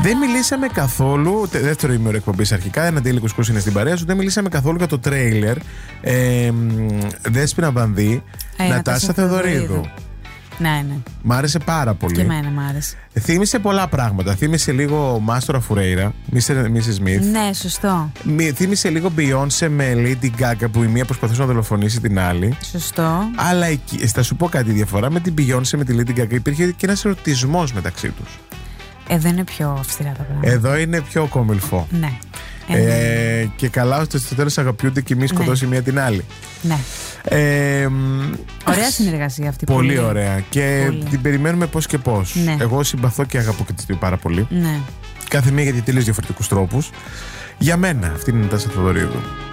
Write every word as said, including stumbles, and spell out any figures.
Δεν μιλήσαμε καθόλου. Δεύτερο ημίωρο εκπομπής αρχικά. Ένα Αντίλη Κουσκούς είναι στην παρέα σου. Δεν μιλήσαμε καθόλου για το τρέιλερ. Ε, Δέσποινα Βανδύ, ε, Νατάσα Θεοδωρίδου. Ναι, ναι. Μ' άρεσε πάρα πολύ. Και εμένα μ' άρεσε. Θύμισε πολλά πράγματα. Θύμισε λίγο Μάστορα Φουρέιρα, μίσες Σμιθ. Ναι, σωστό. Θύμισε λίγο Beyoncé με Lady Gaga, που η μία προσπαθούσε να δολοφονήσει την άλλη. Σωστό. Αλλά εκεί, θα σου πω κάτι διαφορά. Με την Beyoncé με τη Lady Gaga υπήρχε και ένας ερωτισμός μεταξύ τους. Εδώ είναι πιο αυστηρά τα πράγματα. Εδώ είναι πιο κομιλφό. Ναι. Ε, ε, και καλά ώστε στο τέλος αγαπιούνται και μη σκοτώσει, ναι, μία την άλλη. Ναι. Ε, ωραία συνεργασία αυτή. Πολύ, πολύ ωραία. Και πολύ. Την περιμένουμε πώς και πώς. Ναι. Εγώ συμπαθώ και αγαπώ και τις δύο πάρα πολύ. Ναι. Κάθε μία για τελείως διαφορετικούς τρόπους. Για μένα αυτή είναι η Νατάσα Θεοδωρίδου.